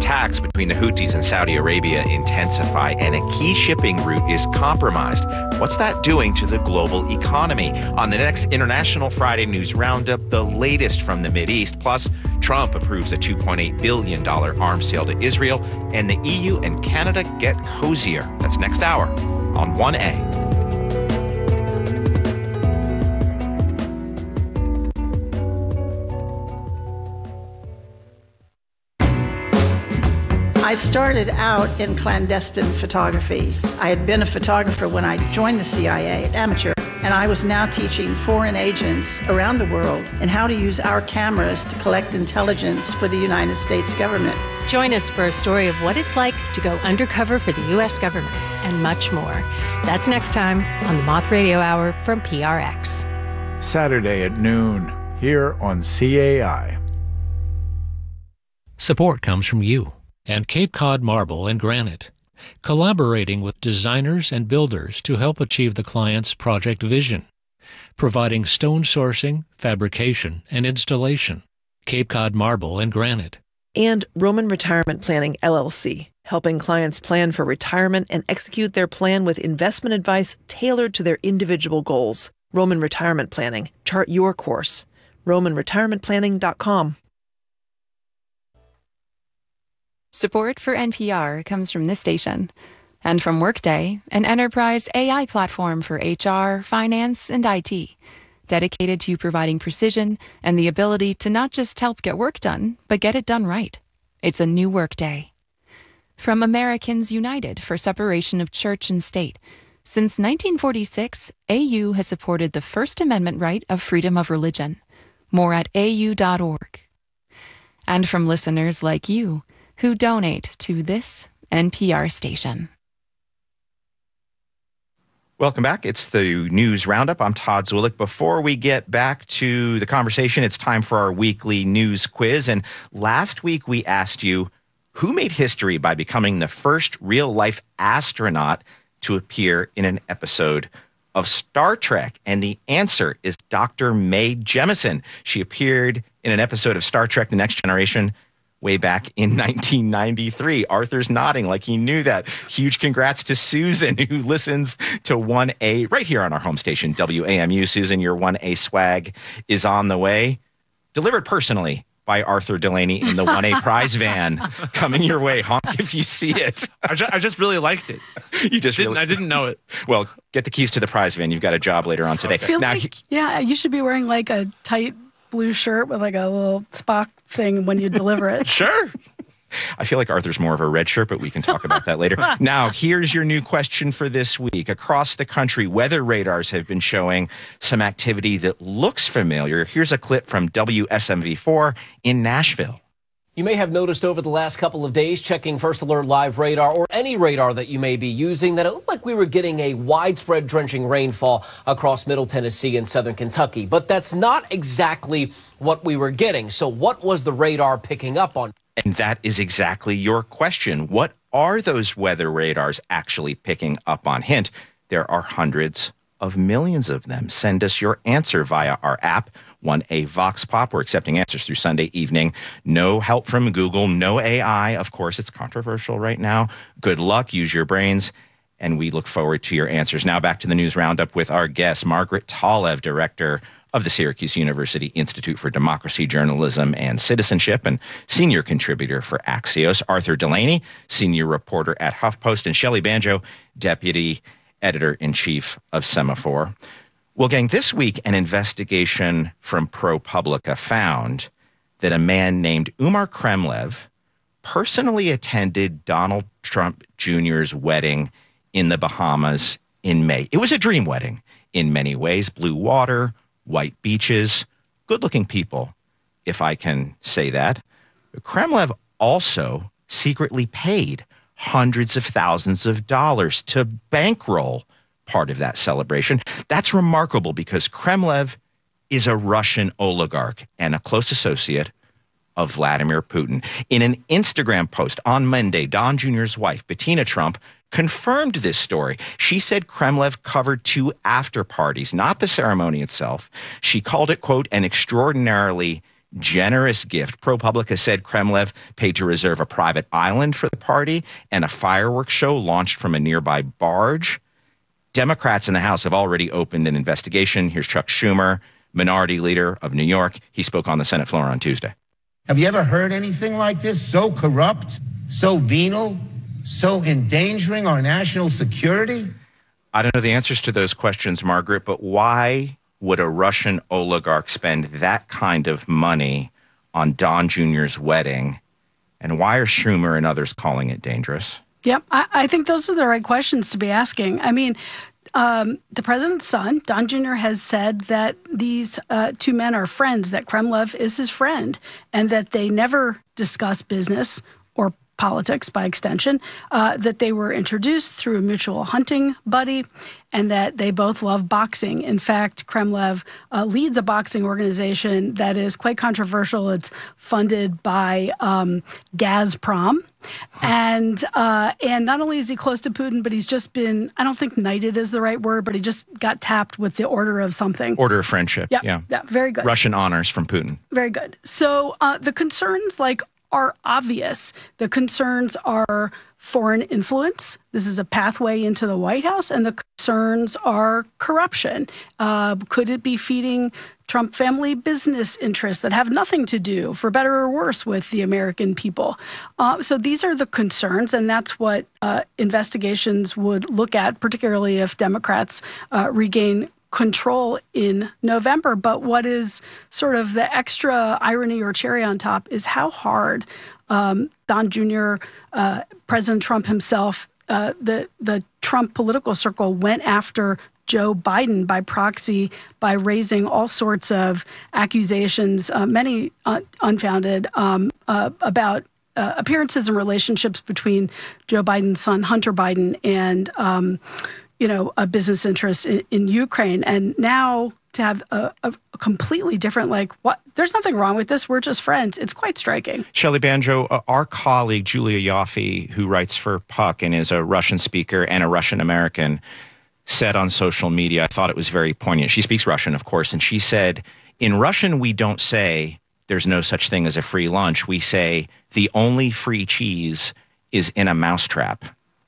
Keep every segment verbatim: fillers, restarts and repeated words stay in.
Attacks between the Houthis and Saudi Arabia intensify, and a key shipping route is compromised. What's that doing to the global economy? On the next International Friday News Roundup, the latest from the Mideast. Plus, Trump approves a two point eight billion dollars arms sale to Israel, and the E U and Canada get cozier. That's next hour on one A. I started out in clandestine photography. I had been a photographer when I joined the C I A, amateur, and I was now teaching foreign agents around the world in how to use our cameras to collect intelligence for the United States government. Join us for a story of what it's like to go undercover for the U S government and much more. That's next time on the Moth Radio Hour from P R X. Saturday at noon, here on C A I. Support comes from you and Cape Cod Marble and Granite, collaborating with designers and builders to help achieve the client's project vision, providing stone sourcing, fabrication, and installation. Cape Cod Marble and Granite. And Roman Retirement Planning, L L C, helping clients plan for retirement and execute their plan with investment advice tailored to their individual goals. Roman Retirement Planning. Chart your course. roman retirement planning dot com. Support for N P R comes from this station and from Workday, an enterprise A I platform for H R, finance, and I T, dedicated to providing precision and the ability to not just help get work done, but get it done right. It's a new Workday. From Americans United for Separation of Church and State, since nineteen forty-six, A U has supported the First Amendment right of freedom of religion. More at A U dot org. And from listeners like you, who donate to this N P R station. Welcome back. It's the News Roundup. I'm Todd Zwillich. Before we get back to the conversation, it's time for our weekly news quiz. And last week we asked you, who made history by becoming the first real-life astronaut to appear in an episode of Star Trek? And the answer is Doctor Mae Jemison. She appeared in an episode of Star Trek: The Next Generation way back in nineteen ninety-three. Arthur's nodding like he knew that. Huge congrats to Susan, who listens to one A right here on our home station, W A M U. Susan, your one A swag is on the way. Delivered personally by Arthur Delaney in the one A prize van. Coming your way. Honk if you see it. I, ju- I just really liked it. You just didn't, really... I didn't know it. Well, get the keys to the prize van. You've got a job later on today. I feel now, like, he... yeah, you should be wearing like a tight blue shirt with like a little Spock thing when you deliver it. Sure. I feel like Arthur's more of a red shirt, but we can talk about that later. Now, here's your new question for this week. Across the country, weather radars have been showing some activity that looks familiar. Here's a clip from W S M V four in Nashville. You may have noticed over the last couple of days, checking First Alert Live radar or any radar that you may be using, that it looked like we were getting a widespread drenching rainfall across Middle Tennessee and Southern Kentucky. But that's not exactly what we were getting. So what was the radar picking up on? And that is exactly your question. What are those weather radars actually picking up on? Hint, there are hundreds of millions of them. Send us your answer via our app, one A Vox Pop. We're accepting answers through Sunday evening. No help from Google, no A I. Of course, it's controversial right now. Good luck. Use your brains. And we look forward to your answers. Now back to the News Roundup with our guest, Margaret Talev, director of the Syracuse University Institute for Democracy, Journalism, and Citizenship, and senior contributor for Axios, Arthur Delaney, senior reporter at HuffPost, and Shelley Banjo, deputy editor-in-chief of Semaphore. Well, gang, this week, an investigation from ProPublica found that a man named Umar Kremlev personally attended Donald Trump Junior's wedding in the Bahamas in May. It was a dream wedding in many ways. Blue water, white beaches, good-looking people, if I can say that. Kremlev also secretly paid hundreds of thousands of dollars to bankroll part of that celebration. That's remarkable because Kremlev is a Russian oligarch and a close associate of Vladimir Putin. In an Instagram post on Monday, Don Junior's wife, Bettina Trump, confirmed this story. She said Kremlev covered two after parties, not the ceremony itself. She called it, quote, an extraordinarily generous gift. ProPublica said Kremlev paid to reserve a private island for the party, and a fireworks show launched from a nearby barge. Democrats in the House have already opened an investigation. Here's Chuck Schumer, minority leader of New York. He spoke on the Senate floor on Tuesday. Have you ever heard anything like this? So corrupt, so venal, so endangering our national security? I don't know the answers to those questions, Margaret, but why would a Russian oligarch spend that kind of money on Don Junior's wedding? And why are Schumer and others calling it dangerous? Yep, I, I think those are the right questions to be asking. I mean, um, the president's son, Don Junior, has said that these uh, two men are friends, that Kremlev is his friend, and that they never discuss business or politics by extension, uh, that they were introduced through a mutual hunting buddy, and that they both love boxing. In fact, Kremlev uh, leads a boxing organization that is quite controversial. It's funded by um, Gazprom. And uh, and not only is he close to Putin, but he's just been, I don't think knighted is the right word, but he just got tapped with the Order of something. Order of Friendship, yeah. yeah. Yeah, very good. Russian honors from Putin. Very good. So uh, the concerns, like, are obvious. The concerns are foreign influence. This is a pathway into the White House, and the concerns are corruption. Uh, could it be feeding Trump family business interests that have nothing to do, for better or worse, with the American people? Uh, so these are the concerns, and that's what uh, investigations would look at, particularly if Democrats uh, regain control in November. But what is sort of the extra irony or cherry on top is how hard um, Don Junior, uh, President Trump himself, uh, the the Trump political circle went after Joe Biden by proxy by raising all sorts of accusations, uh, many uh, unfounded, um, uh, about uh, appearances and relationships between Joe Biden's son, Hunter Biden, and um, you know, a business interest in, in Ukraine. And now to have a, a completely different, like, what? There's nothing wrong with this. We're just friends. It's quite striking. Shelley Banjo, uh, our colleague, Julia Yaffe, who writes for Puck and is a Russian speaker and a Russian American, said on social media, I thought it was very poignant. She speaks Russian, of course, and she said, in Russian, we don't say there's no such thing as a free lunch. We say the only free cheese is in a mousetrap.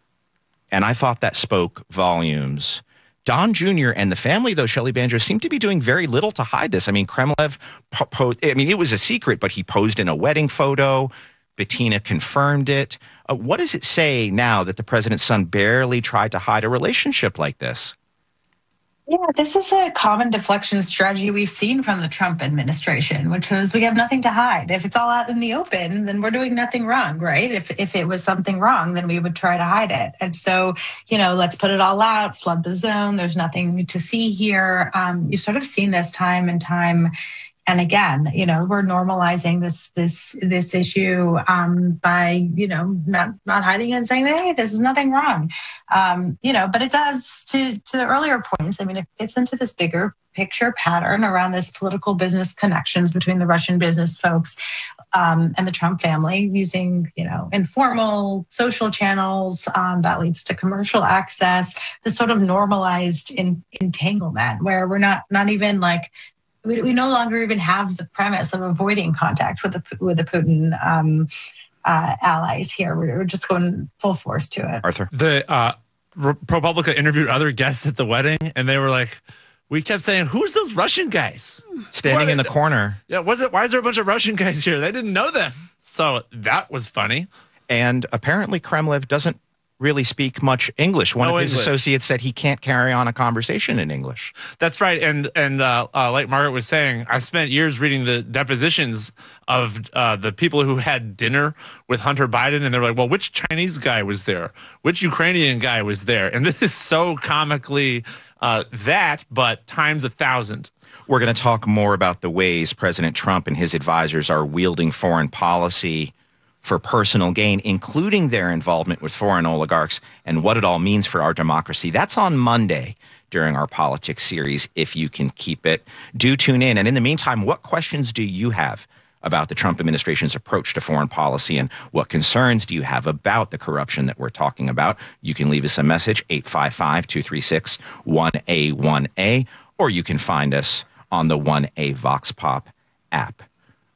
And I thought that spoke volumes. Don Junior and the family, though, Shelley Banjo, seem to be doing very little to hide this. I mean, Kremlev, po- po- I mean, it was a secret, but he posed in a wedding photo. Bettina confirmed it. Uh, what does it say now that the president's son barely tried to hide a relationship like this? Yeah, this is a common deflection strategy we've seen from the Trump administration, which was we have nothing to hide. If it's all out in the open, then we're doing nothing wrong, right? If if it was something wrong, then we would try to hide it. And so, you know, let's put it all out, flood the zone. There's nothing to see here. Um, you've sort of seen this time and time. And again, you know, we're normalizing this this this issue um, by, you know, not not hiding it and saying, hey, this is nothing wrong. Um, you know, but it does, to to the earlier points, I mean, it fits into this bigger picture pattern around this political business connections between the Russian business folks um, and the Trump family using, you know, informal social channels um, that leads to commercial access, this sort of normalized in, entanglement where we're not not even like, We, we no longer even have the premise of avoiding contact with the with the Putin um, uh, allies here. We're, we're just going full force to it. Arthur, the uh, ProPublica interviewed other guests at the wedding, and they were like, "We kept saying, who's those Russian guys standing in the corner? Yeah, was it? Why is there a bunch of Russian guys here? They didn't know them." So that was funny. And apparently, Kremlev doesn't really speak much English. One no of his English. associates said he can't carry on a conversation in English. That's right. And and uh, uh, like Margaret was saying, I spent years reading the depositions of uh, the people who had dinner with Hunter Biden. And they're like, well, which Chinese guy was there? Which Ukrainian guy was there? And this is so comically uh, that, but times a thousand. We're going to talk more about the ways President Trump and his advisors are wielding foreign policy for personal gain, including their involvement with foreign oligarchs and what it all means for our democracy. That's on Monday during our politics series, if you can keep it. Do tune in. And in the meantime, what questions do you have about the Trump administration's approach to foreign policy, and what concerns do you have about the corruption that we're talking about? You can leave us a message, eight five five, two three six, one A one A, or you can find us on the one A Vox Pop app.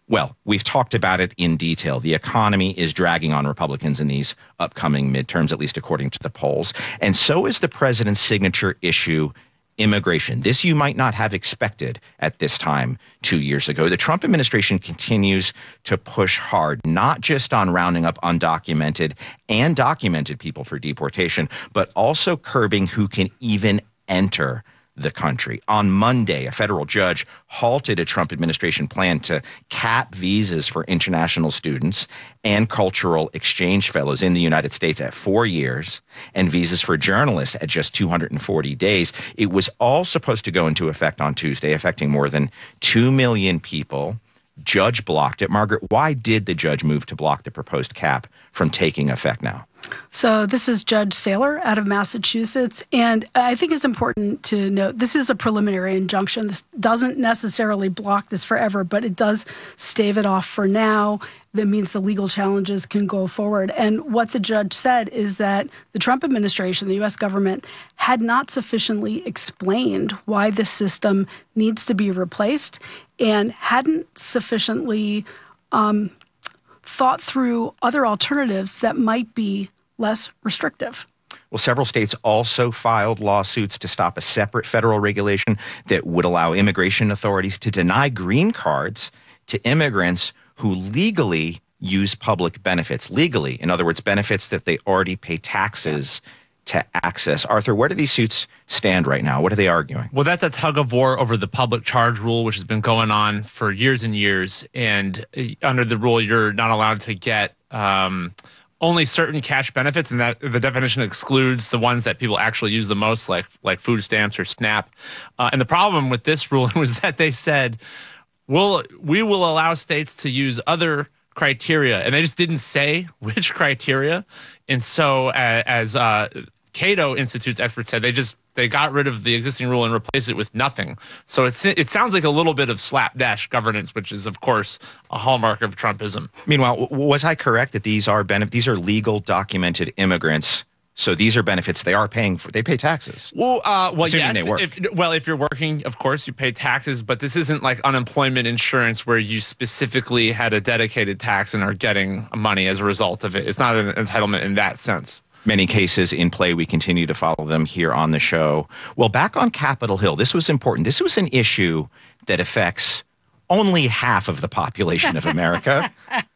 Well, we've talked about it in detail. The economy is dragging on Republicans in these upcoming midterms, at least according to the polls. And so is the president's signature issue, immigration. This you might not have expected at this time two years ago. The Trump administration continues to push hard, not just on rounding up undocumented and documented people for deportation, but also curbing who can even enter the country. On Monday, a federal judge halted a Trump administration plan to cap visas for international students and cultural exchange fellows in the United States at four years and visas for journalists at just two hundred forty days. It was all supposed to go into effect on Tuesday, affecting more than two million people. Judge blocked it. Margaret, why did the judge move to block the proposed cap from taking effect now? So this is Judge Saylor out of Massachusetts. And I think it's important to note this is a preliminary injunction. This doesn't necessarily block this forever, but it does stave it off for now. That means the legal challenges can go forward. And what the judge said is that the Trump administration, the U S government, had not sufficiently explained why this system needs to be replaced and hadn't sufficiently um, thought through other alternatives that might be less restrictive. Well, several states also filed lawsuits to stop a separate federal regulation that would allow immigration authorities to deny green cards to immigrants who legally use public benefits. Legally, in other words, benefits that they already pay taxes to access. Arthur, where do these suits stand right now? What are they arguing? Well, that's a tug of war over the public charge rule, which has been going on for years and years. And under the rule, you're not allowed to get um, only certain cash benefits, and that the definition excludes the ones that people actually use the most, like like food stamps or SNAP. Uh, and the problem with this rule was that they said, we'll, we will allow states to use other criteria, and they just didn't say which criteria. And so uh, as uh, Cato Institute's experts said, they just they got rid of the existing rule and replaced it with nothing. So it's, it sounds like a little bit of slapdash governance, which is, of course, a hallmark of Trumpism. Meanwhile, was I correct that these are benef- these are legal documented immigrants? So these are benefits they are paying for. They pay taxes. Well, uh, well, Assuming yes. they work. If, well, if you're working, of course, you pay taxes. But this isn't like unemployment insurance where you specifically had a dedicated tax and are getting money as a result of it. It's not an entitlement in that sense. Many cases in play. We continue to follow them here on the show. Well, back on Capitol Hill, this was important. This was an issue that affects only half of the population of America.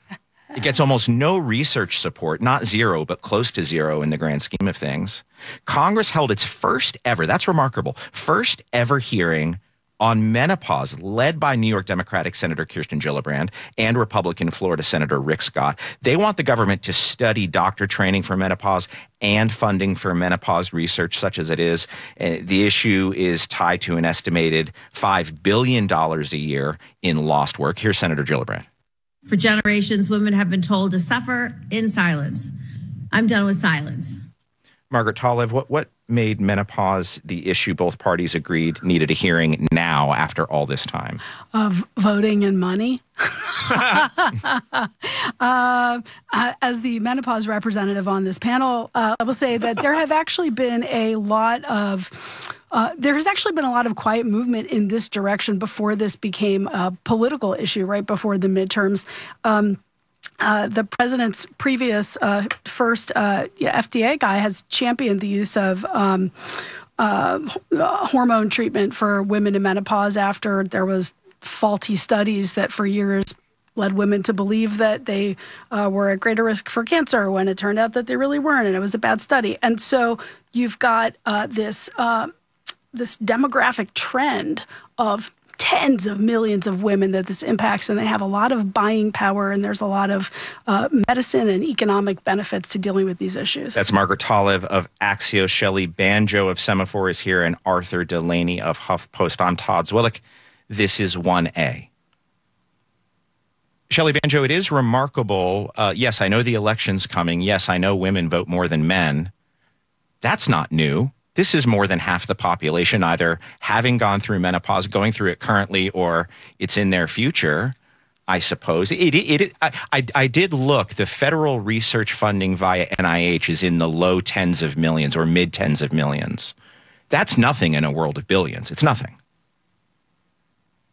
It gets almost no research support, not zero, but close to zero in the grand scheme of things. Congress held its first ever, that's remarkable, first ever hearing on menopause, led by New York Democratic Senator Kirsten Gillibrand and Republican Florida Senator Rick Scott. They want the government to study doctor training for menopause and funding for menopause research, such as it is. Uh, the issue is tied to an estimated five billion dollars a year in lost work. Here's Senator Gillibrand. For generations, women have been told to suffer in silence. I'm done with silence. Margaret Talev, what, what made menopause the issue both parties agreed needed a hearing now after all this time? Of voting and money. uh, uh, as the menopause representative on this panel, uh, I will say that there have actually been a lot of Uh, there has actually been a lot of quiet movement in this direction before this became a political issue, right before the midterms. Um, uh, the president's previous uh, first uh, F D A guy has championed the use of um, uh, hormone treatment for women in menopause after there was faulty studies that for years led women to believe that they uh, were at greater risk for cancer when it turned out that they really weren't, and it was a bad study. And so you've got uh, this... Uh, this demographic trend of tens of millions of women that this impacts, and they have a lot of buying power, and there's a lot of uh, medicine and economic benefits to dealing with these issues. That's Margaret Talev of Axios, Shelley Banjo of Semaphore is here, and Arthur Delaney of HuffPost. I'm Todd Zwillich. This is one A. Shelley Banjo, it is remarkable. Uh, yes, I know the election's coming. Yes, I know women vote more than men. That's not new. This is more than half the population either having gone through menopause, going through it currently, or it's in their future, I suppose. It, it, it, I, I, I did look. The federal research funding via N I H is in the low tens of millions or mid tens of millions. That's nothing in a world of billions. It's nothing.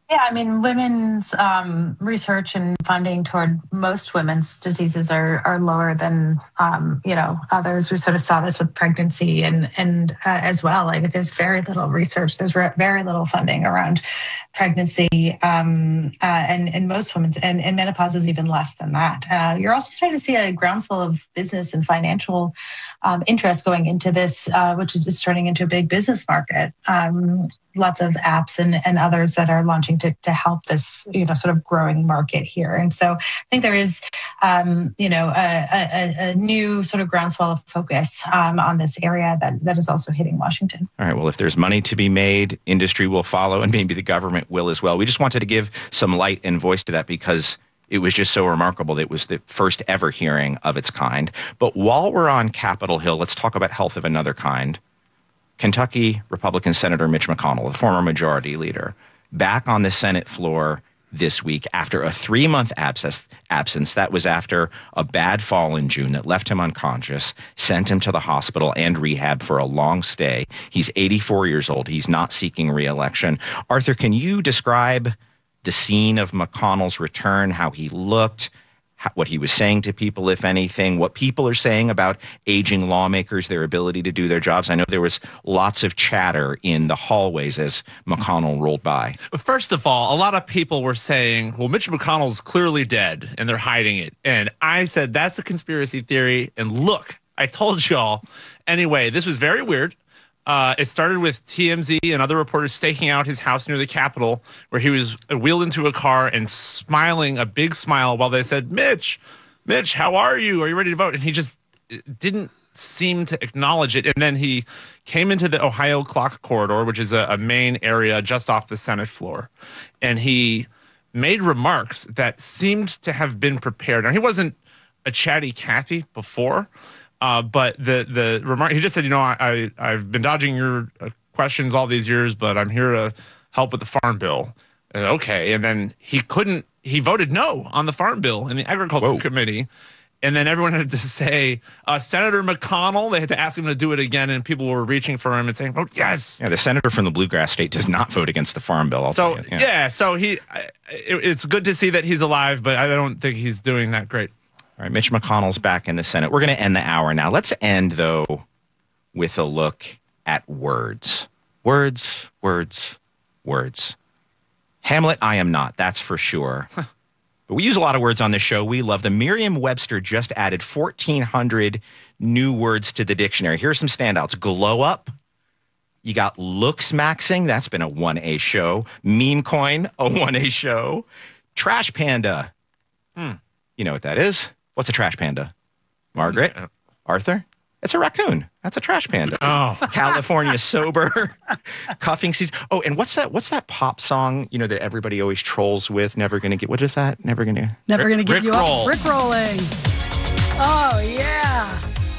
Yeah, I mean, women's um, research and funding toward most women's diseases are are lower than um, you know others. We sort of saw this with pregnancy and and uh, as well. Like, there's very little research. There's re- very little funding around pregnancy, um, uh, and and most women's and, and menopause is even less than that. Uh, you're also starting to see a groundswell of business and financial um, interest going into this, uh, which is just turning into a big business market. Um, lots of apps and, and others that are launching to, to help this, you know, sort of growing market here. And so I think there is, um, you know, a, a, a new sort of groundswell of focus um, on this area that, that is also hitting Washington. All right. Well, if there's money to be made, industry will follow, and maybe the government will as well. We just wanted to give some light and voice to that because it was just so remarkable that it was the first ever hearing of its kind. But while we're on Capitol Hill, let's talk about health of another kind. Kentucky Republican Senator Mitch McConnell, the former majority leader, back on the Senate floor this week after a three-month abscess, absence. That was after a bad fall in June that left him unconscious, sent him to the hospital and rehab for a long stay. He's eighty-four years old. He's not seeking re-election. Arthur, can you describe the scene of McConnell's return, how he looked, what he was saying to people, if anything, what people are saying about aging lawmakers, their ability to do their jobs? I know there was lots of chatter in the hallways as McConnell rolled by. First of all, a lot of people were saying, well, Mitch McConnell's clearly dead and they're hiding it. And I said, that's a conspiracy theory. And look, I told y'all. Anyway, this was very weird. Uh, it started with T M Z and other reporters staking out his house near the Capitol, where he was wheeled into a car and smiling a big smile while they said, Mitch, Mitch, how are you? Are you ready to vote? And he just didn't seem to acknowledge it. And then he came into the Ohio Clock Corridor, which is a, a main area just off the Senate floor. And he made remarks that seemed to have been prepared. Now, he wasn't a chatty Cathy before. Uh, but the the remark, he just said, you know, I, I, I've been dodging your uh, questions all these years, but I'm here to help with the farm bill. And, okay. And then he couldn't, he voted no on the farm bill in the Agriculture Whoa. Committee. And then everyone had to say, uh, Senator McConnell, they had to ask him to do it again. And people were reaching for him and saying, vote yes. Yeah, the senator from the Bluegrass State does not vote against the farm bill. I'll so, yeah. yeah, so he, it, it's good to see that he's alive, but I don't think he's doing that great. All right, Mitch McConnell's back in the Senate. We're going to end the hour now. Let's end, though, with a look at words. Words, words, words. Hamlet, I am not, that's for sure. But we use a lot of words on this show. We love them. Merriam-Webster just added fourteen hundred new words to the dictionary. Here are some standouts. Glow up. You got looks maxing. That's been a one A show. Meme coin, a one A show. Trash panda. Hmm. You know what that is? What's a trash panda? Margaret? Yeah. Arthur? It's a raccoon. That's a trash panda. Oh. California sober. Cuffing season. Oh, and what's that What's that pop song, you know, that everybody always trolls with? Never gonna get, what is that? Never gonna. Never gonna give Rick you roll. up. Rick rolling. Oh, yeah.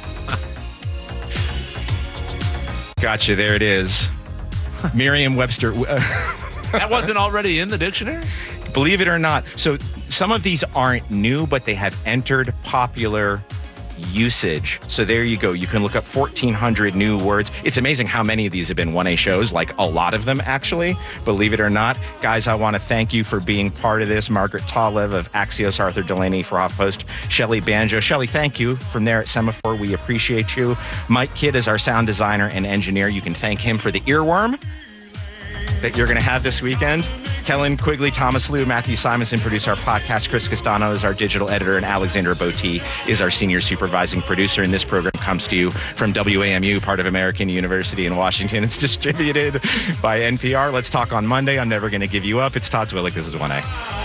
Gotcha, there it is. Merriam-Webster. That wasn't already in the dictionary? Believe it or not. So some of these aren't new, but they have entered popular usage. So there you go. You can look up fourteen hundred new words. It's amazing how many of these have been one A shows, like a lot of them, actually. Believe it or not. Guys, I want to thank you for being part of this. Margaret Talev of Axios, Arthur Delaney for HuffPost, Shelley Banjo. Shelley, thank you from there at Semaphore. We appreciate you. Mike Kidd is our sound designer and engineer. You can thank him for the earworm that you're going to have this weekend. Kellen Quigley, Thomas Liu, Matthew Simonson produce our podcast. Chris Castano is our digital editor, and Alexander Botti is our senior supervising producer. And this program comes to you from W A M U, part of American University in Washington. It's distributed by N P R. Let's talk on Monday. I'm never going to give you up. It's Todd Zwillich. This is one A.